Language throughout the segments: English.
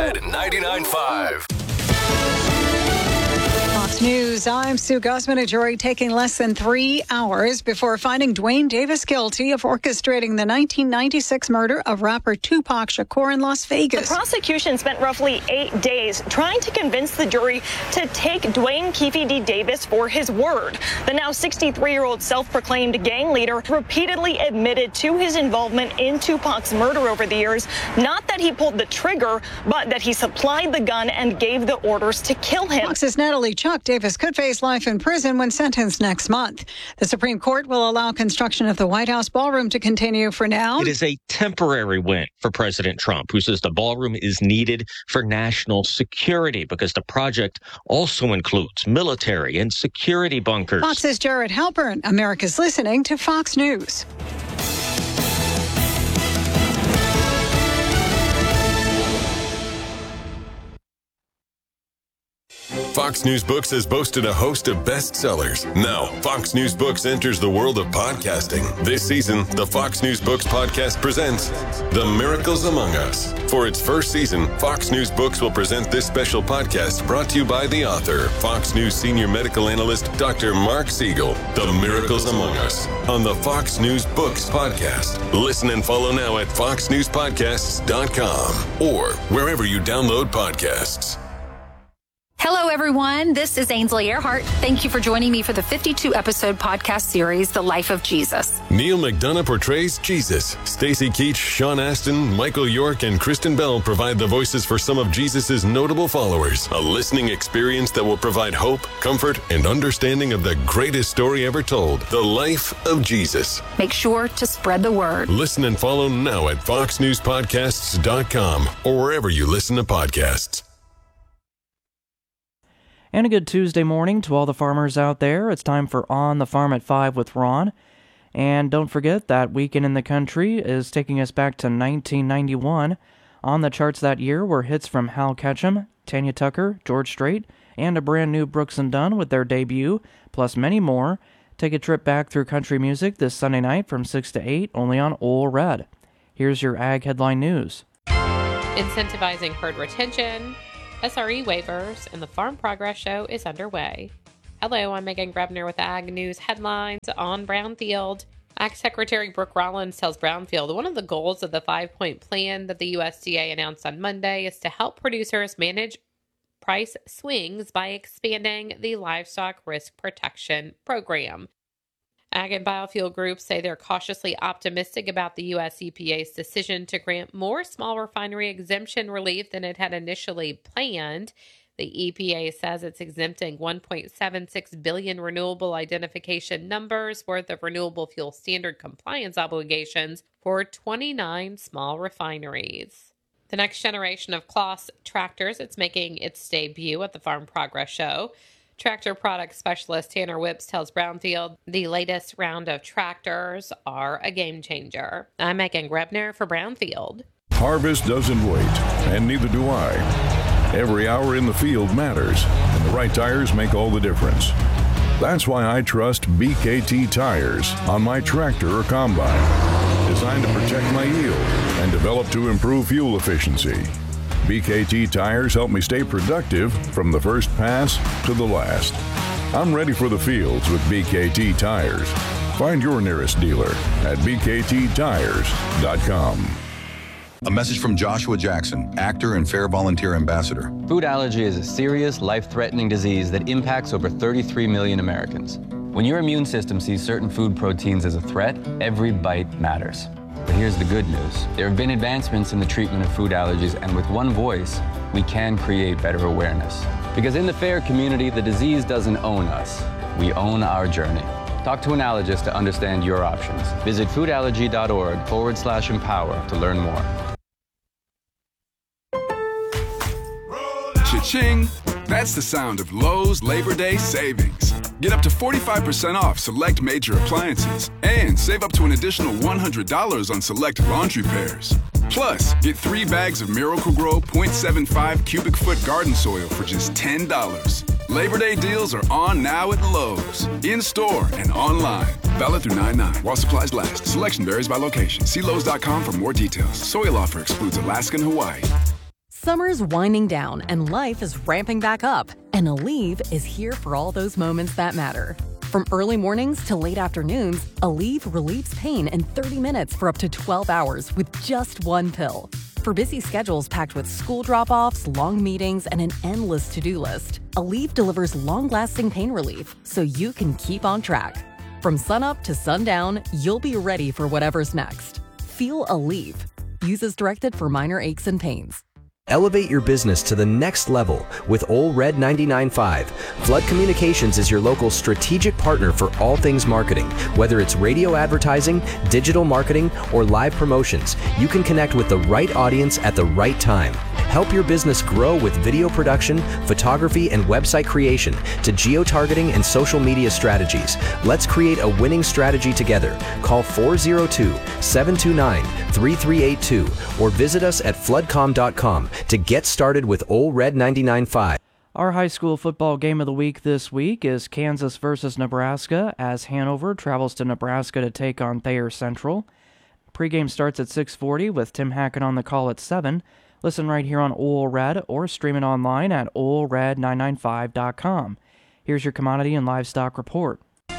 Red 99.5. Fox News, I'm Sue Guzman. A jury taking less than 3 hours before finding Dwayne Davis guilty of orchestrating the 1996 murder of rapper Tupac Shakur in Las Vegas. The prosecution spent roughly 8 days trying to convince the jury to take Dwayne Keefe D. Davis for his word. The now 63-year-old self-proclaimed gang leader repeatedly admitted to his involvement in Tupac's murder over the years. Not that he pulled the trigger, but that he supplied the gun and gave the orders to kill him. Fox's Natalie Chuck Davis could face life in prison when sentenced next month. The Supreme Court will allow construction of the White House ballroom to continue for now. It is a temporary win for President Trump, who says the ballroom is needed for national security because the project also includes military and security bunkers. Fox's Jared Halpern. America's listening to Fox News. Fox News Books has boasted a host of bestsellers. Now, Fox News Books enters the world of podcasting. This season, the Fox News Books podcast presents The Miracles Among Us. For its first season, Fox News Books will present this special podcast brought to you by the author, Fox News senior medical analyst, Dr. Mark Siegel. The Miracles Among Us on the Fox News Books podcast. Listen and follow now at foxnewspodcasts.com or wherever you download podcasts. Hello, everyone. This is Ainsley Earhart. Thank you for joining me for the 52-episode podcast series, The Life of Jesus. Neil McDonough portrays Jesus. Stacey Keach, Sean Astin, Michael York, and Kristen Bell provide the voices for some of Jesus' notable followers. A listening experience that will provide hope, comfort, and understanding of the greatest story ever told, The Life of Jesus. Make sure to spread the word. Listen and follow now at foxnewspodcasts.com or wherever you listen to podcasts. And a good Tuesday morning to all the farmers out there. It's time for On the Farm at 5 with Ron. And don't forget that Weekend in the Country is taking us back to 1991. On the charts that year were hits from Hal Ketchum, Tanya Tucker, George Strait, and a brand new Brooks and Dunn with their debut, plus many more. Take a trip back through country music this Sunday night from 6 to 8, only on Ole Red. Here's your Ag Headline News. Incentivizing herd retention, SRE waivers, and the Farm Progress Show is underway. Hello, I'm Megan Grebner with Ag News headlines on Brownfield. Ag Secretary Brooke Rollins tells Brownfield one of the goals of the 5-point plan that the USDA announced on Monday is to help producers manage price swings by expanding the Livestock Risk Protection Program. Ag and biofuel groups say they're cautiously optimistic about the U.S. EPA's decision to grant more small refinery exemption relief than it had initially planned. The EPA says it's exempting 1.76 billion renewable identification numbers worth of renewable fuel standard compliance obligations for 29 small refineries. The next generation of Claas tractors, it's making its debut at the Farm Progress Show. Tractor product specialist Tanner Whips tells Brownfield the latest round of tractors are a game changer. I'm Megan Grebner for Brownfield. Harvest doesn't wait, and neither do I. Every hour in the field matters, and the right tires make all the difference. That's why I trust BKT tires on my tractor or combine, designed to protect my yield and developed to improve fuel efficiency. BKT tires help me stay productive from the first pass to the last. I'm ready for the fields with BKT tires. Find your nearest dealer at bkttires.com. A message from Joshua Jackson, actor and Fair Volunteer Ambassador. Food allergy is a serious, life-threatening disease that impacts over 33 million Americans. When your immune system sees certain food proteins as a threat, every bite matters. But here's the good news. There have been advancements in the treatment of food allergies, and with one voice, we can create better awareness. Because in the FAIR community, the disease doesn't own us. We own our journey. Talk to an allergist to understand your options. Visit foodallergy.org/empower to learn more. Cha-ching! That's the sound of Lowe's Labor Day savings. Get up to 45% off select major appliances and save up to an additional $100 on select laundry pairs. Plus, get 3 bags of Miracle-Gro 0.75 cubic foot garden soil for just $10. Labor Day deals are on now at Lowe's, in-store and online. Valid through 9/9 while supplies last. Selection varies by location. See Lowes.com for more details. Soil offer excludes Alaska and Hawaii. Summer's winding down and life is ramping back up, and Aleve is here for all those moments that matter. From early mornings to late afternoons, Aleve relieves pain in 30 minutes for up to 12 hours with just one pill. For busy schedules packed with school drop-offs, long meetings, and an endless to-do list, Aleve delivers long-lasting pain relief so you can keep on track. From sunup to sundown, you'll be ready for whatever's next. Feel Aleve. Use as directed for minor aches and pains. Elevate your business to the next level with Ole Red 99.5. Flood Communications is your local strategic partner for all things marketing. Whether it's radio advertising, digital marketing, or live promotions, you can connect with the right audience at the right time. Help your business grow with video production, photography, and website creation to geo-targeting and social media strategies. Let's create a winning strategy together. Call 402-729-3382 or visit us at floodcom.com to get started with Ole Red 99.5. Our high school football game of the week this week is Kansas versus Nebraska as Hanover travels to Nebraska to take on Thayer Central. Pregame starts at 6:40 with Tim Hackett on the call at 7. Listen right here on Ole Red or stream it online at olered995.com. Here's your commodity and livestock report.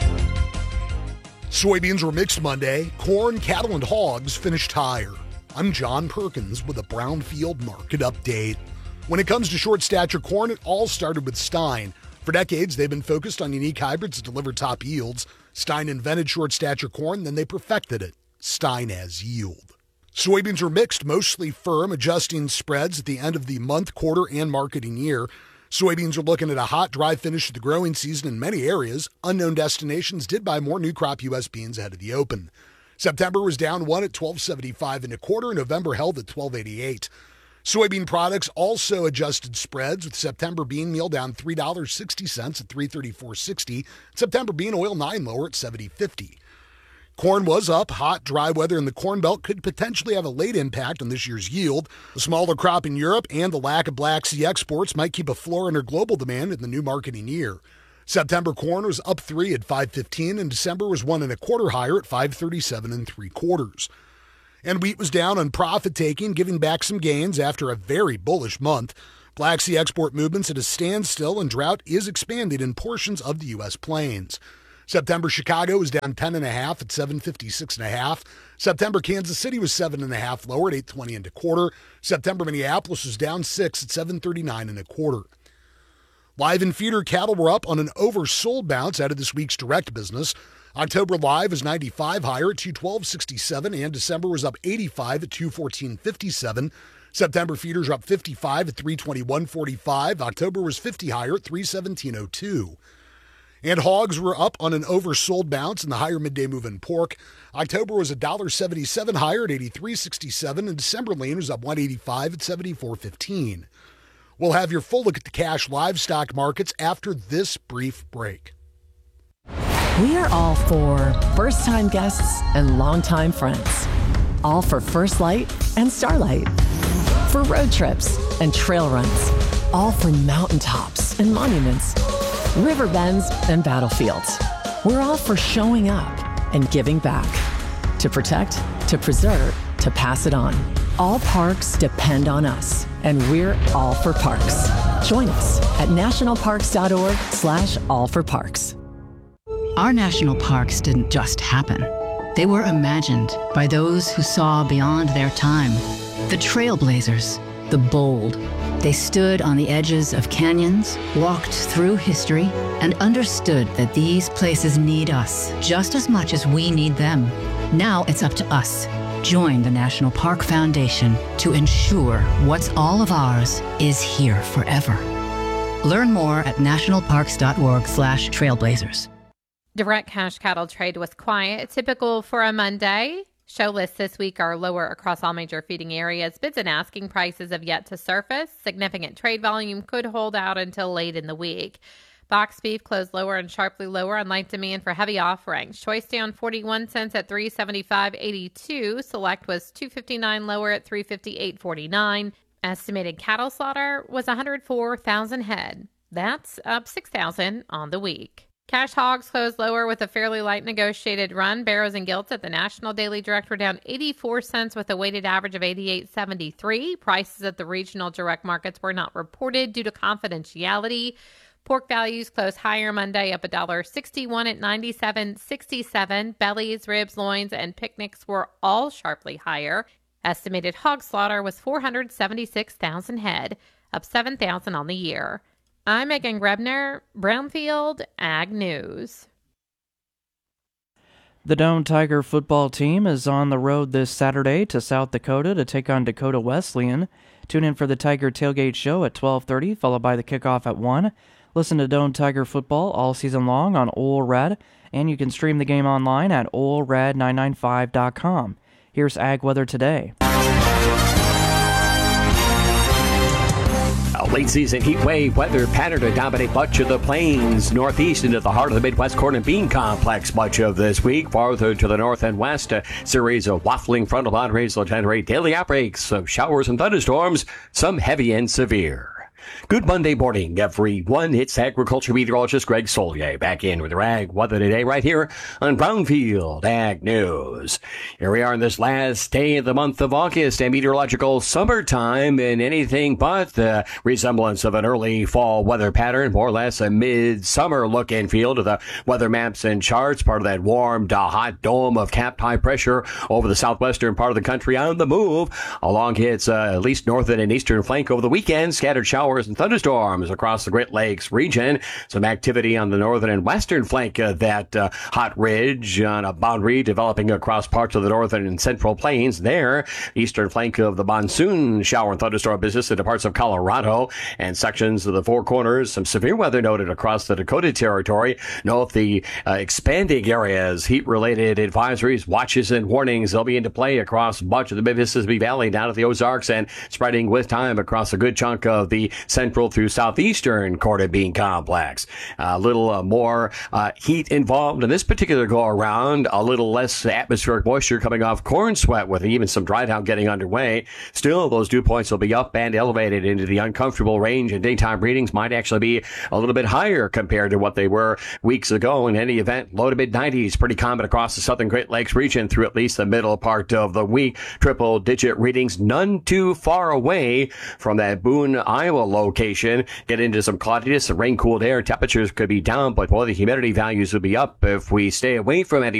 Soybeans were mixed Monday. Corn, cattle, and hogs finished higher. I'm John Perkins with a Brownfield market update. When it comes to short stature corn, it all started with Stein. For decades, they've been focused on unique hybrids to deliver top yields. Stein invented short stature corn, then they perfected it. Stein has yield. Soybeans were mixed, mostly firm, adjusting spreads at the end of the month, quarter, and marketing year. Soybeans are looking at a hot, dry finish to the growing season in many areas. Unknown destinations did buy more new crop U.S. beans ahead of the open. September was down 1 at $12.75 and November held at $12.88. Soybean products also adjusted spreads, with September bean meal down $3.60 at $334.60. September bean oil 9 lower at $70.50. Corn was up. Hot, dry weather in the Corn Belt could potentially have a late impact on this year's yield. The smaller crop in Europe and the lack of Black Sea exports might keep a floor under global demand in the new marketing year. September corn was up 3 at $5.15, and December was 1 1/4 higher at $5.37 3/4. And wheat was down on profit-taking, giving back some gains after a very bullish month. Black Sea export movements at a standstill, and drought is expanding in portions of the U.S. plains. September Chicago was down 10.5 at $7.56.5. September Kansas City was 7.5 lower at $8.20 1/4. September Minneapolis was down 6 at $7.39 1/4. Live and feeder cattle were up on an oversold bounce out of this week's direct business. October live was 95 higher at $212.67, and December was up 85 at $214.57. September feeders are up 55 at $321.45. October was 50 higher at $317.02. And hogs were up on an oversold bounce in the higher midday move in pork. October was $1.77 higher at $83.67, and December lean was up $1.85 at $74.15. We'll have your full look at the cash livestock markets after this brief break. We are all for first-time guests and longtime friends. All for First Light and Starlight. For road trips and trail runs. All for mountaintops and monuments. River bends and battlefields. We're all for showing up and giving back. To protect, to preserve, to pass it on. All parks depend on us, and we're all for parks. Join us at nationalparks.org/allforparks. Our national parks didn't just happen. They were imagined by those who saw beyond their time. The trailblazers, the bold. They stood on the edges of canyons, walked through history, and understood that these places need us just as much as we need them. Now it's up to us. Join the National Park Foundation to ensure what's all of ours is here forever. Learn more at nationalparks.org/trailblazers. Direct cash cattle trade was quiet, typical for a Monday. Show lists this week are lower across all major feeding areas. Bids and asking prices have yet to surface. Significant trade volume could hold out until late in the week. Box beef closed lower and sharply lower on light demand for heavy offerings. Choice down 41 cents at $375.82. Select was $2.59 lower at $358.49. Estimated cattle slaughter was 104,000 head. That's up 6,000 on the week. Cash hogs closed lower with a fairly light negotiated run. Barrows and gilts at the National Daily Direct were down 84 cents with a weighted average of 88.73. Prices at the regional direct markets were not reported due to confidentiality. Pork values closed higher Monday, up $1.61 at 97.67. Bellies, ribs, loins, and picnics were all sharply higher. Estimated hog slaughter was 476,000 head, up 7,000 on the year. I'm Megan Grebner, Brownfield Ag News. The Doane Tiger football team is on the road this Saturday to South Dakota to take on Dakota Wesleyan. Tune in for the Tiger Tailgate Show at 12:30, followed by the kickoff at 1. Listen to Doane Tiger football all season long on Ole Red, and you can stream the game online at olered995.com. Here's Ag Weather today. A late season heat wave weather pattern to dominate much of the plains northeast into the heart of the Midwest corn and bean complex much of this week. Farther to the north and west, a series of waffling frontal boundaries will generate daily outbreaks of showers and thunderstorms, some heavy and severe. Good Monday morning, everyone. It's agriculture meteorologist Greg Solier back in with your ag weather today right here on Brownfield Ag News. Here we are in this last day of the month of August, and meteorological summertime in anything but the resemblance of an early fall weather pattern, more or less a midsummer look and feel to the weather maps and charts, part of that warm to hot dome of capped high pressure over the southwestern part of the country on the move along its at least northern and eastern flank over the weekend. Scattered showers and thunderstorms across the Great Lakes region. Some activity on the northern and western flank of that hot ridge on a boundary developing across parts of the northern and central plains there. Eastern flank of the monsoon shower and thunderstorm business into parts of Colorado and sections of the Four Corners. Some severe weather noted across the Dakota Territory. Note the expanding areas, heat-related advisories, watches, and warnings. They'll be into play across much of the Mississippi Valley down at the Ozarks and spreading with time across a good chunk of the central through southeastern corn and bean complex. A little more heat involved in this particular go-around, a little less atmospheric moisture coming off corn sweat with even some dry down getting underway. Still, those dew points will be up and elevated into the uncomfortable range, and daytime readings might actually be a little bit higher compared to what they were weeks ago. In any event, low to mid-90s, pretty common across the southern Great Lakes region through at least the middle part of the week. Triple-digit readings, none too far away from that Boone, Iowa location. Get into some cloudiness, some rain-cooled air. Temperatures could be down, but boy, the humidity values would be up if we stay away from any